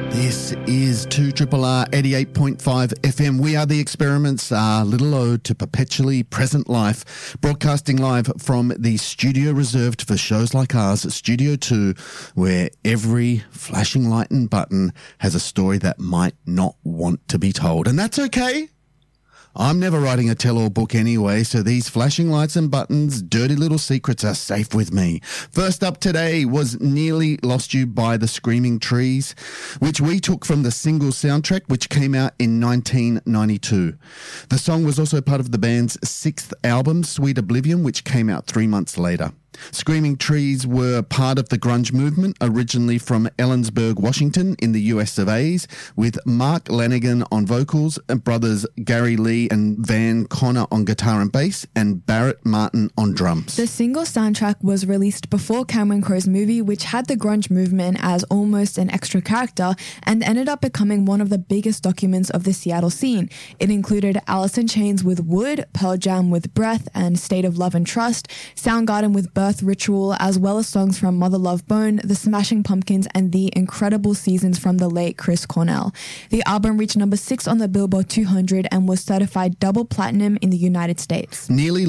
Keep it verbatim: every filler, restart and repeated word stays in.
This is two R R R eighty-eight point five F M. We are The Experiments, our little ode to perpetually present life, broadcasting live from the studio reserved for shows like ours, Studio two, where every flashing light and button has a story that might not want to be told. And that's okay. I'm never writing a tell-all book anyway, so these flashing lights and buttons, dirty little secrets are safe with me. First up today was Nearly Lost You by the Screaming Trees, which we took from the single soundtrack, which came out in nineteen ninety-two. The song was also part of the band's sixth album, Sweet Oblivion, which came out three months later. Screaming Trees were part of the grunge movement, originally from Ellensburg, Washington, in the U S of A's, with Mark Lanigan on vocals, and brothers Gary Lee and Van Connor on guitar and bass, and Barrett Martin on drums. The single soundtrack was released before Cameron Crowe's movie, which had the grunge movement as almost an extra character, and ended up becoming one of the biggest documents of the Seattle scene. It included Alice in Chains with Wood, Pearl Jam with Breath and State of Love and Trust, Soundgarden with Birth Ritual, as well as songs from Mother Love Bone, The Smashing Pumpkins, and The Incredible Seasons from the late Chris Cornell. The album reached number six on the Billboard two hundred and was certified double platinum in the United States. Nearly